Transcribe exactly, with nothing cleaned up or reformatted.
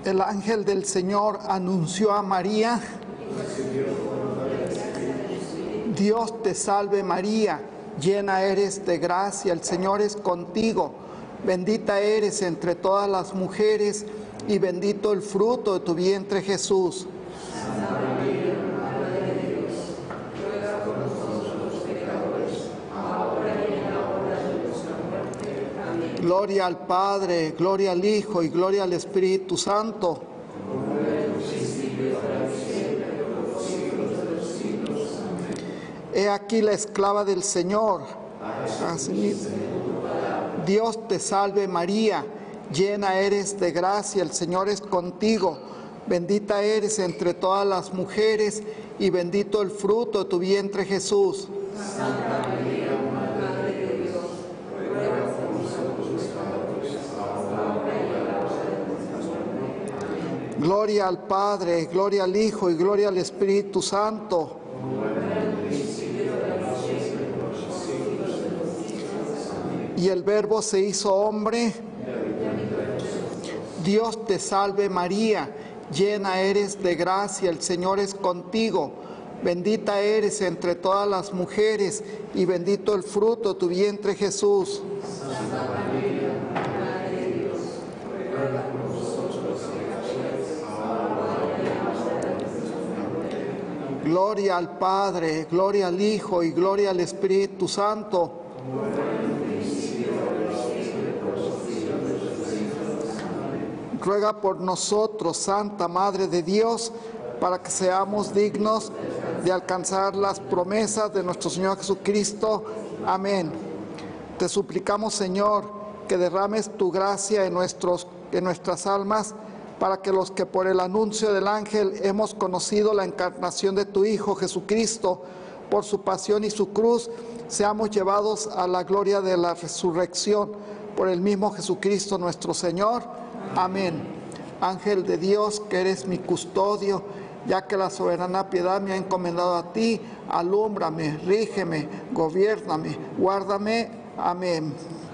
El ángel del Señor anunció a María: Dios te salve María, llena eres de gracia, el Señor es contigo. Bendita eres entre todas las mujeres y bendito el fruto de tu vientre Jesús. Santa María, Madre de Dios, ruega por nosotros los pecadores, ahora y en la hora de nuestra muerte. Amén. Gloria al Padre, gloria al Hijo y gloria al Espíritu Santo. Como era en un principio, ahora y siempre, por los siglos de los siglos. Amén. He aquí la esclava del Señor. Así, Dios te salve María, llena eres de gracia, el Señor es contigo. Bendita eres entre todas las mujeres y bendito el fruto de tu vientre Jesús. Santa María, Madre de Dios, ruega por nosotros los pecadores, ahora y en la hora de nuestra muerte. Amén. Gloria al Padre, gloria al Hijo y gloria al Espíritu Santo. Y el Verbo se hizo hombre. Dios te salve María, llena eres de gracia, el Señor es contigo. Bendita eres entre todas las mujeres y bendito el fruto de tu vientre Jesús. Santa María, Madre de Dios, ruega por nosotros los pecadores, ahora y en la hora de nuestra muerte. Gloria al Padre, gloria al Hijo y gloria al Espíritu Santo. Ruega por nosotros, Santa Madre de Dios, para que seamos dignos de alcanzar las promesas de nuestro Señor Jesucristo. Amén. Te suplicamos, Señor, que derrames tu gracia en, nuestros, en nuestras almas, para que los que por el anuncio del ángel hemos conocido la encarnación de tu Hijo Jesucristo, por su pasión y su cruz, seamos llevados a la gloria de la resurrección, por el mismo Jesucristo nuestro Señor. Amén. Ángel de Dios, que eres mi custodio, ya que la soberana piedad me ha encomendado a ti, alúmbrame, rígeme, gobiérname, guárdame. Amén.